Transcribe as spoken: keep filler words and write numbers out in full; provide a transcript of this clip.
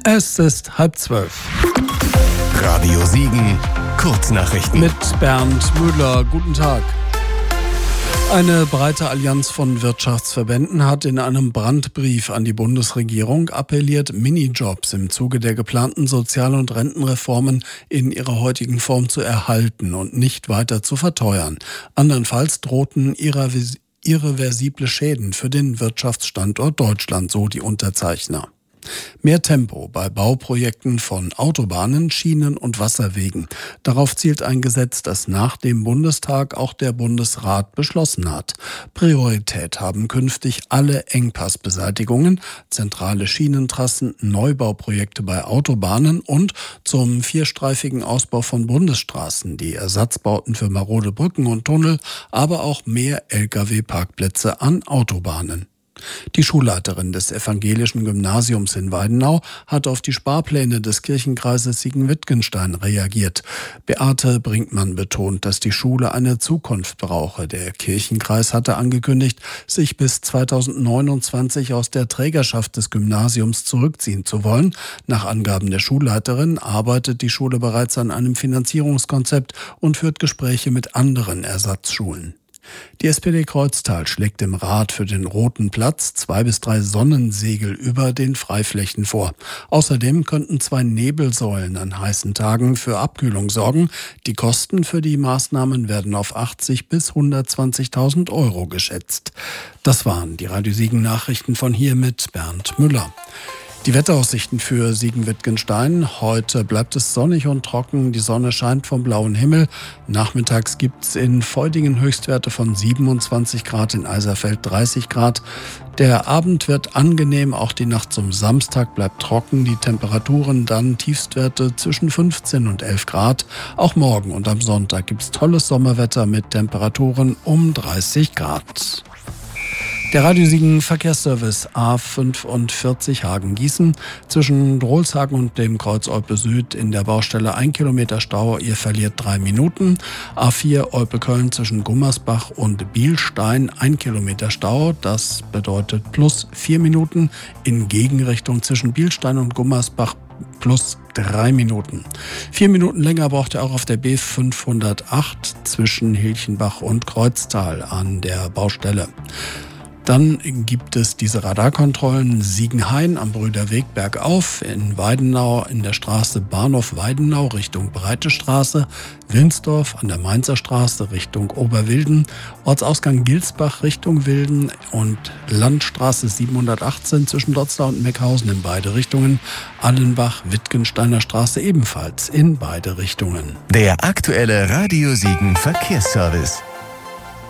Es ist halb zwölf. Radio Siegen, Kurznachrichten. Mit Bernd Müller. Guten Tag. Eine breite Allianz von Wirtschaftsverbänden hat in einem Brandbrief an die Bundesregierung appelliert, Minijobs im Zuge der geplanten Sozial- und Rentenreformen in ihrer heutigen Form zu erhalten und nicht weiter zu verteuern. Andernfalls drohten irrevis- irreversible Schäden für den Wirtschaftsstandort Deutschland, so die Unterzeichner. Mehr Tempo bei Bauprojekten von Autobahnen, Schienen und Wasserwegen. Darauf zielt ein Gesetz, das nach dem Bundestag auch der Bundesrat beschlossen hat. Priorität haben künftig alle Engpassbeseitigungen, zentrale Schienentrassen, Neubauprojekte bei Autobahnen und zum vierstreifigen Ausbau von Bundesstraßen, die Ersatzbauten für marode Brücken und Tunnel, aber auch mehr L K W-Parkplätze an Autobahnen. Die Schulleiterin des evangelischen Gymnasiums in Weidenau hat auf die Sparpläne des Kirchenkreises Siegen-Wittgenstein reagiert. Beate Brinkmann betont, dass die Schule eine Zukunft brauche. Der Kirchenkreis hatte angekündigt, sich bis zweitausendneunundzwanzig aus der Trägerschaft des Gymnasiums zurückziehen zu wollen. Nach Angaben der Schulleiterin arbeitet die Schule bereits an einem Finanzierungskonzept und führt Gespräche mit anderen Ersatzschulen. Die S P D Kreuztal schlägt im Rat für den Roten Platz zwei bis drei Sonnensegel über den Freiflächen vor. Außerdem könnten zwei Nebelsäulen an heißen Tagen für Abkühlung sorgen. Die Kosten für die Maßnahmen werden auf achtzig bis hundertzwanzigtausend Euro geschätzt. Das waren die Radio Siegen Nachrichten von hier mit Bernd Müller. Die Wetteraussichten für Siegen-Wittgenstein. Heute bleibt es sonnig und trocken. Die Sonne scheint vom blauen Himmel. Nachmittags gibt es in Feudingen Höchstwerte von siebenundzwanzig Grad, in Eiserfeld dreißig Grad. Der Abend wird angenehm, auch die Nacht zum Samstag bleibt trocken. Die Temperaturen dann Tiefstwerte zwischen fünfzehn und elf Grad. Auch morgen und am Sonntag gibt es tolles Sommerwetter mit Temperaturen um dreißig Grad. Der Radio Siegen Verkehrsservice A fünfundvierzig Hagen-Gießen zwischen Drolshagen und dem Kreuz Olpe Süd in der Baustelle ein Kilometer Stau, ihr verliert drei Minuten. A vier Olpe-Köln zwischen Gummersbach und Bielstein ein Kilometer Stau, das bedeutet plus vier Minuten. In Gegenrichtung zwischen Bielstein und Gummersbach plus drei Minuten. Vier Minuten länger braucht ihr auch auf der B fünfhundertacht zwischen Hilchenbach und Kreuztal an der Baustelle. Dann gibt es diese Radarkontrollen Siegenhain am Brüderweg bergauf, in Weidenau in der Straße Bahnhof Weidenau Richtung Breite Straße, Wilnsdorf an der Mainzer Straße Richtung Oberwilden, Ortsausgang Gilsbach Richtung Wilden und Landstraße siebenhundertachtzehn zwischen Dotzlar und Meckhausen in beide Richtungen, Allenbach Wittgensteiner Straße ebenfalls in beide Richtungen. Der aktuelle Radio Siegen Verkehrsservice.